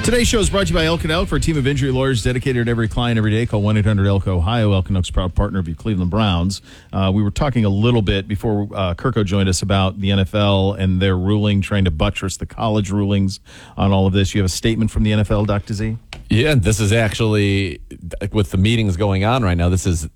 Today's show is brought to you by Elk & Elk, for a team of injury lawyers dedicated to every client every day. Call 1-800-ELK-OHIO. Elk & Elk's proud partner of your Cleveland Browns. We were talking a little bit before Kirko joined us about the NFL and their ruling, trying to buttress the college rulings on all of this. You have a statement from the NFL, Dr. Z? Yeah, this is actually, with the meetings going on right now, this is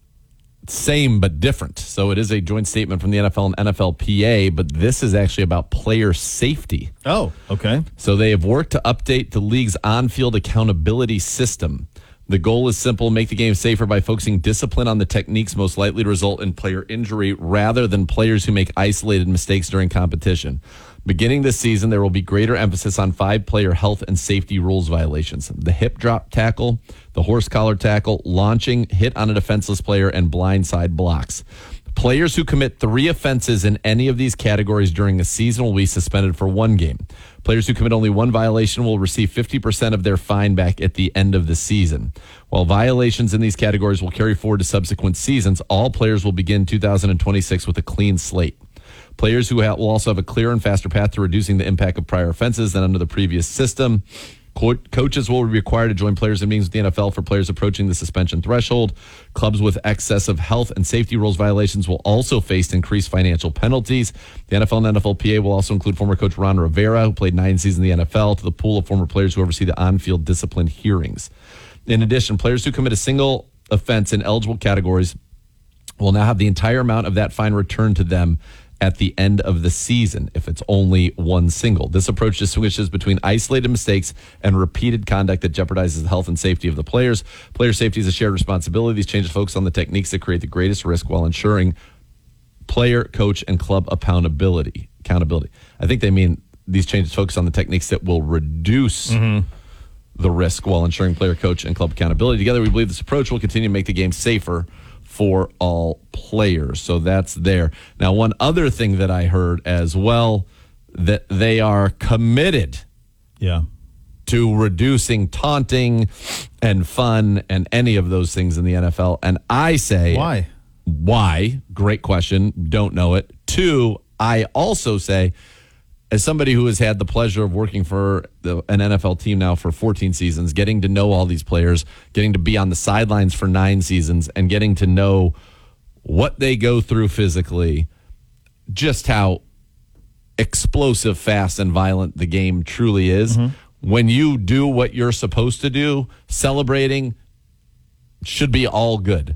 same but different. So it is a joint statement from the NFL and NFLPA, but this is actually about player safety. Oh, okay. So they have worked to update the league's on-field accountability system. The goal is simple: make the game safer by focusing discipline on the techniques most likely to result in player injury rather than players who make isolated mistakes during competition. Beginning this season, there will be greater emphasis on 5 player health and safety rules violations: the hip drop tackle, the horse collar tackle, launching, hit on a defenseless player, and blindside blocks. Players who commit 3 offenses in any of these categories during a season will be suspended for 1 game. Players who commit only 1 violation will receive 50% of their fine back at the end of the season. While violations in these categories will carry forward to subsequent seasons, all players will begin 2026 with a clean slate. Players who will also have a clearer and faster path to reducing the impact of prior offenses than under the previous system. Coaches will be required to join players in meetings with the NFL for players approaching the suspension threshold. Clubs with excessive health and safety rules violations will also face increased financial penalties. The NFL and NFLPA will also include former coach Ron Rivera, who played 9 seasons in the NFL, to the pool of former players who oversee the on-field discipline hearings. In addition, players who commit a single offense in eligible categories will now have the entire amount of that fine returned to them at the end of the season if it's only 1 single. This approach distinguishes between isolated mistakes and repeated conduct that jeopardizes the health and safety of the players. Player safety is a shared responsibility. These changes focus on the techniques that create the greatest risk while ensuring player, coach, and club accountability. I think they mean these changes focus on the techniques that will reduce the risk while ensuring player, coach, and club accountability. Together, we believe this approach will continue to make the game safer for all players. So that's there. Now, one other thing that I heard as well, that they are committed to reducing taunting and fun and any of those things in the NFL. And I say, Why? Great question. Don't know it. 2, I also say, as somebody who has had the pleasure of working for an NFL team now for 14 seasons, getting to know all these players, getting to be on the sidelines for 9 seasons, and getting to know what they go through physically, just how explosive, fast, and violent the game truly is. When you do what you're supposed to do, celebrating should be all good.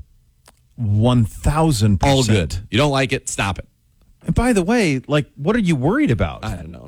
1,000%. All good. You don't like it, stop it. And by the way, what are you worried about? I don't know.